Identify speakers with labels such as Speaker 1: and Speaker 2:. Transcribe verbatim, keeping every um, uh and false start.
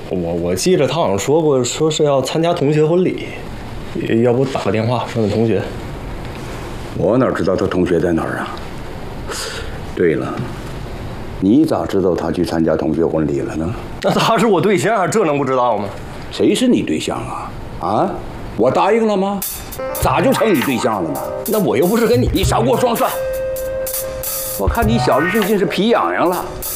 Speaker 1: 我我记着他好像说过，说是要参加同学婚礼，要不打个电话问问同学。
Speaker 2: 我哪知道他同学在哪儿啊？对了，你咋知道他去参加同学婚礼了呢？
Speaker 1: 那他是我对象，这能不知道吗？
Speaker 2: 谁是你对象啊？啊？我答应了吗？咋就成你对象了呢？
Speaker 1: 那我又不是跟你……
Speaker 2: 你少给我装蒜！我看你小子最近是皮痒痒了。